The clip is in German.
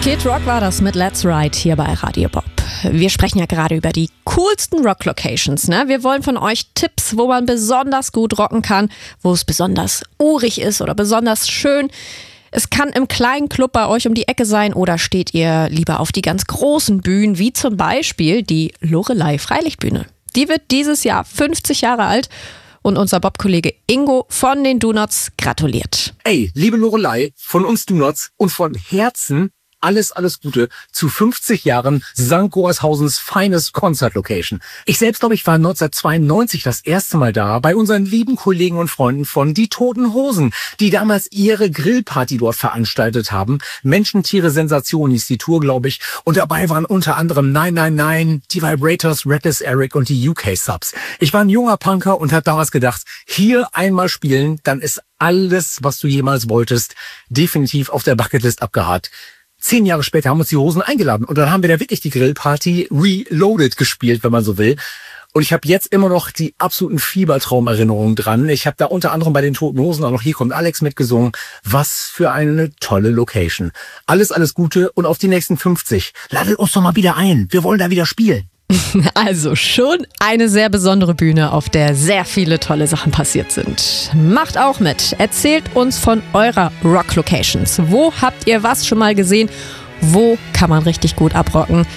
Kid Rock war das mit Let's Ride hier bei Radio Bob. Wir sprechen ja gerade über die coolsten Rock-Locations, ne? Wir wollen von euch Tipps, wo man besonders gut rocken kann, wo es besonders urig ist oder besonders schön. Es kann im kleinen Club bei euch um die Ecke sein oder steht ihr lieber auf die ganz großen Bühnen, wie zum Beispiel die Loreley Freilichtbühne. Die wird dieses Jahr 50 Jahre alt und unser Bob-Kollege Ingo von den Donuts gratuliert. Ey, liebe Loreley, von uns Donuts und von Herzen alles Gute zu 50 Jahren St. Goarshausens finest Concert Location. Ich selbst glaube, ich war 1992 das erste Mal da bei unseren lieben Kollegen und Freunden von Die Toten Hosen, die damals ihre Grillparty dort veranstaltet haben. Menschen, Tiere, Sensation hieß die Tour, glaube ich. Und dabei waren unter anderem Nein, Nein, Nein, die Vibrators, Reckless Eric und die UK Subs. Ich war ein junger Punker und habe damals gedacht, hier einmal spielen, dann ist alles, was du jemals wolltest, definitiv auf der Bucketlist abgehakt. 10 Jahre später haben uns die Hosen eingeladen und dann haben wir da wirklich die Grillparty Reloaded gespielt, wenn man so will. Und ich habe jetzt immer noch die absoluten Fiebertraumerinnerungen dran. Ich habe da unter anderem bei den Toten Hosen auch noch Hier kommt Alex mitgesungen. Was für eine tolle Location. Alles Gute und auf die nächsten 50. Ladet uns doch mal wieder ein. Wir wollen da wieder spielen. Also schon eine sehr besondere Bühne, auf der sehr viele tolle Sachen passiert sind. Macht auch mit. Erzählt uns von eurer Rock-Locations. Wo habt ihr was schon mal gesehen? Wo kann man richtig gut abrocken?